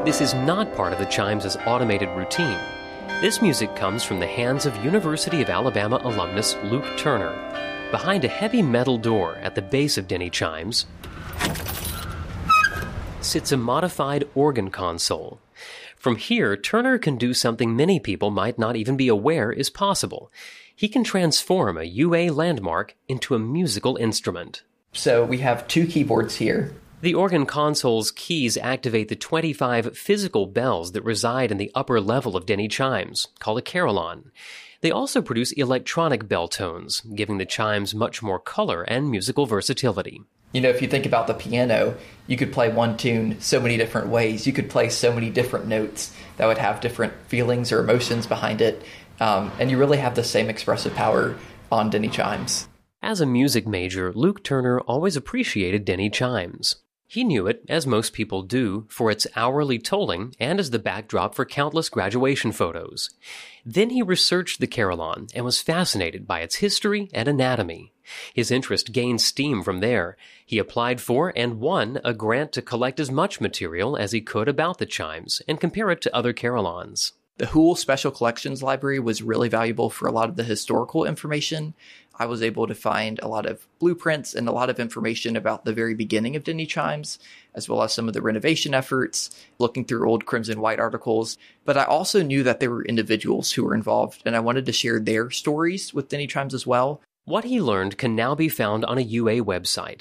This is not part of the Chimes' automated routine. This music comes from the hands of University of Alabama alumnus Luke Turner. Behind a heavy metal door at the base of Denny Chimes sits a modified organ console. From here, Turner can do something many people might not even be aware is possible. He can transform a UA landmark into a musical instrument. So we have two keyboards here. The organ console's keys activate the 25 physical bells that reside in the upper level of Denny Chimes, called a carillon. They also produce electronic bell tones, giving the chimes much more color and musical versatility. You know, if you think about the piano, you could play one tune so many different ways. You could play so many different notes that would have different feelings or emotions behind it. And you really have the same expressive power on Denny Chimes. As a music major, Luke Turner always appreciated Denny Chimes. He knew it, as most people do, for its hourly tolling and as the backdrop for countless graduation photos. Then he researched the carillon and was fascinated by its history and anatomy. His interest gained steam from there. He applied for and won a grant to collect as much material as he could about the chimes and compare it to other carillons. The Hoole Special Collections Library was really valuable for a lot of the historical information. I was able to find a lot of blueprints and a lot of information about the very beginning of Denny Chimes, as well as some of the renovation efforts, looking through old Crimson White articles. But I also knew that there were individuals who were involved, and I wanted to share their stories with Denny Chimes as well. What he learned can now be found on a UA website.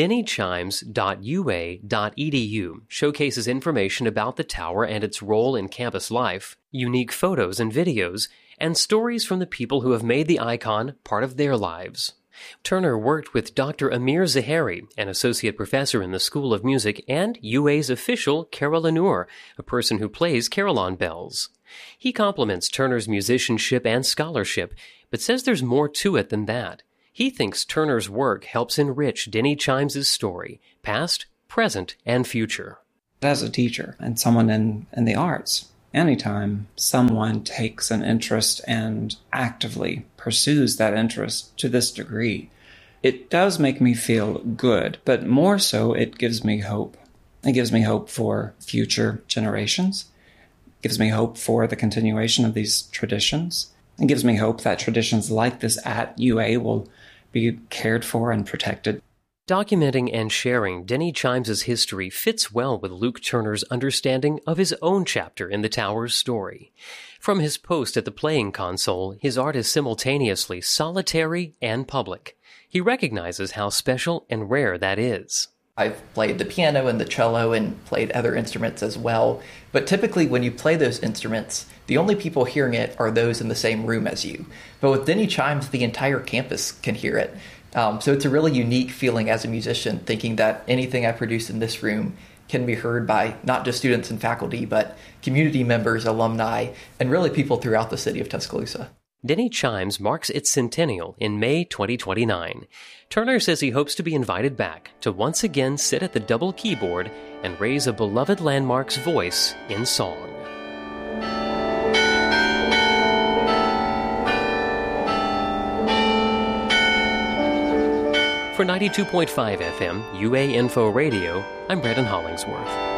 dennychimes.ua.edu showcases information about the tower and its role in campus life, unique photos and videos, and stories from the people who have made the icon part of their lives. Turner worked with Dr. Amir Zahari, an associate professor in the School of Music, and UA's official Carol Lenore, a person who plays carillon bells. He compliments Turner's musicianship and scholarship, but says there's more to it than that. He thinks Turner's work helps enrich Denny Chimes' story, past, present, and future. As a teacher and someone in the arts, anytime someone takes an interest and actively pursues that interest to this degree, it does make me feel good, but more so it gives me hope. It gives me hope for future generations. It gives me hope for the continuation of these traditions. It gives me hope that traditions like this at UA will be cared for and protected. Documenting and sharing Denny Chimes' history fits well with Luke Turner's understanding of his own chapter in the tower's story. From his post at the playing console, his art is simultaneously solitary and public. He recognizes how special and rare that is. I've played the piano and the cello and played other instruments as well. But typically when you play those instruments, the only people hearing it are those in the same room as you. But with Denny Chimes, the entire campus can hear it. So it's a really unique feeling as a musician, thinking that anything I produce in this room can be heard by not just students and faculty, but community members, alumni, and really people throughout the city of Tuscaloosa. Denny Chimes marks its centennial in May 2029. Turner says he hopes to be invited back to once again sit at the double keyboard and raise a beloved landmark's voice in song. For 92.5 FM UA Info Radio, I'm Brandon Hollingsworth.